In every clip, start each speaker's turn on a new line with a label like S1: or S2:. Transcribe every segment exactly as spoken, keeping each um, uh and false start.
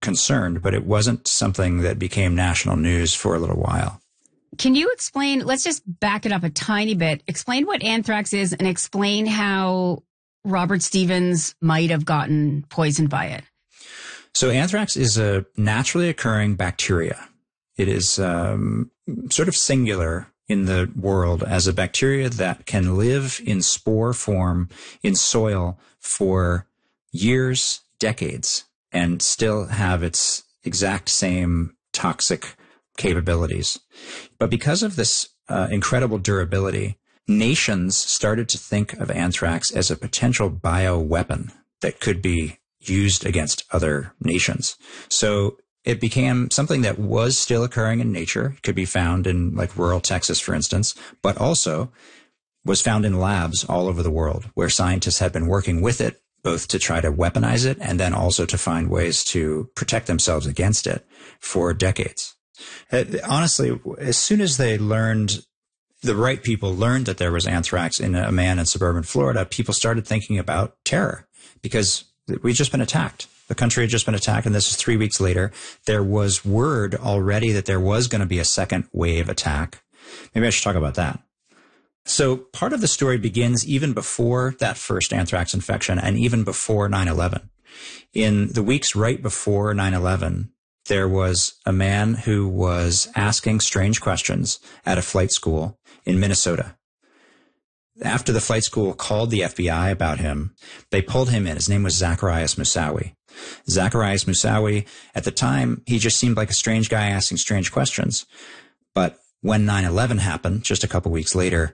S1: concerned, but it wasn't something that became national news for a little while.
S2: Can you explain, let's just back it up a tiny bit, explain what anthrax is and explain how Robert Stevens might have gotten poisoned by it.
S1: So anthrax is a naturally occurring bacteria. It is um, sort of singular in the world as a bacteria that can live in spore form in soil for years, decades, and still have its exact same toxic capabilities. But because of this uh, incredible durability, nations started to think of anthrax as a potential bioweapon that could be used against other nations. So it became something that was still occurring in nature. It could be found in like rural Texas, for instance, but also was found in labs all over the world where scientists had been working with it, both to try to weaponize it and then also to find ways to protect themselves against it for decades. Honestly, as soon as they learned, the right people learned that there was anthrax in a man in suburban Florida, people started thinking about terror because we'd just been attacked. The country had just been attacked, and this is three weeks later. There was word already that there was going to be a second wave attack. Maybe I should talk about that. So part of the story begins even before that first anthrax infection and even before nine eleven. In the weeks right before nine eleven, there was a man who was asking strange questions at a flight school in Minnesota. After the flight school called the F B I about him, they pulled him in. His name was Zacarias Moussaoui. Zacarias Moussaoui, at the time, he just seemed like a strange guy asking strange questions. But when nine eleven happened, just a couple weeks later,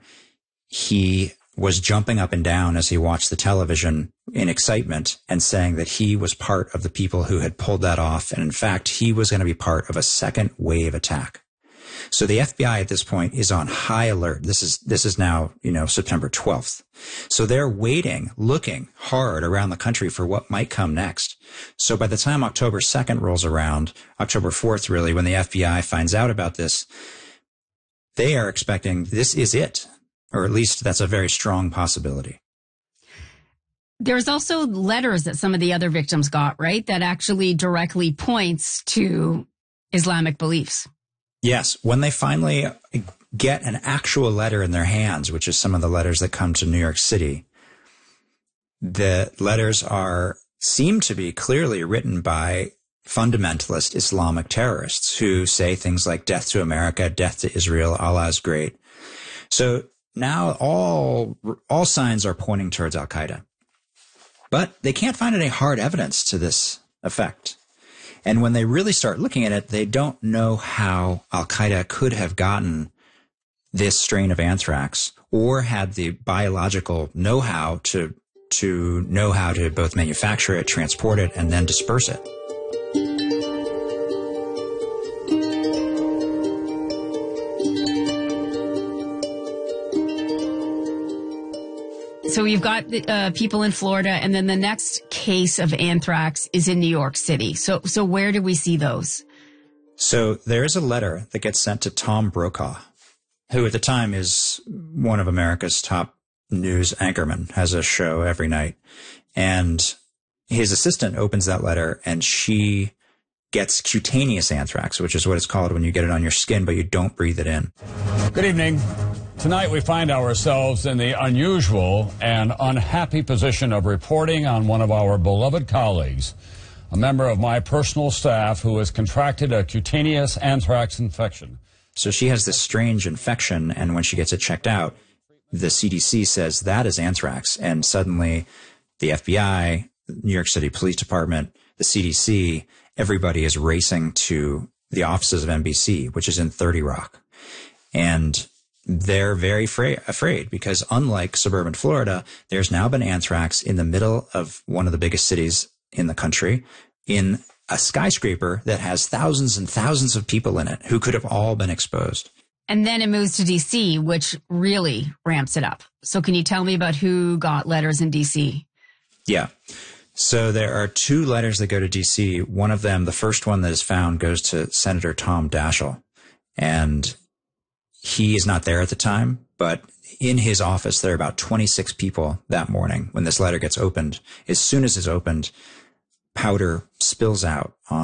S1: he was jumping up and down as he watched the television in excitement and saying that he was part of the people who had pulled that off. And in fact, he was going to be part of a second wave attack. So the F B I at this point is on high alert. This is, this is now, you know, September twelfth. So they're waiting, looking hard around the country for what might come next. So by the time October second rolls around, October fourth, really, when the F B I finds out about this, they are expecting this is it, or at least that's a very strong possibility.
S2: There's also letters that some of the other victims got, right? That actually directly points to Islamic beliefs.
S1: Yes, when they finally get an actual letter in their hands, which is some of the letters that come to New York City, the letters are seem to be clearly written by fundamentalist Islamic terrorists who say things like death to America, death to Israel, Allah is great. So now all all signs are pointing towards Al-Qaeda. But they can't find any hard evidence to this effect. And when they really start looking at it, they don't know how Al-Qaeda could have gotten this strain of anthrax or had the biological know-how to, to know how to both manufacture it, transport it, and then disperse it.
S2: So you've got uh, people in Florida, and then the next case of anthrax is in New York City. So, so where do we see those?
S1: So there's a letter that gets sent to Tom Brokaw, who at the time is one of America's top news anchormen, has a show every night. And his assistant opens that letter, and she gets cutaneous anthrax, which is what it's called when you get it on your skin, but you don't breathe it in.
S3: Good evening. Tonight we find ourselves in the unusual and unhappy position of reporting on one of our beloved colleagues, a member of my personal staff who has contracted a cutaneous anthrax infection.
S1: So she has this strange infection, and when she gets it checked out, the C D C says that is anthrax, and suddenly the F B I, New York City Police Department, the C D C, everybody is racing to the offices of N B C, which is in thirty Rock. And they're very fra- afraid because unlike suburban Florida, there's now been anthrax in the middle of one of the biggest cities in the country in a skyscraper that has thousands and thousands of people in it who could have all been exposed.
S2: And then it moves to D C, which really ramps it up. So can you tell me about who got letters in D C?
S1: Yeah. So there are two letters that go to D C. One of them, the first one that is found, goes to Senator Tom Daschle. And he is not there at the time, but in his office, there are about twenty-six people that morning when this letter gets opened. As soon as it's opened, powder spills out on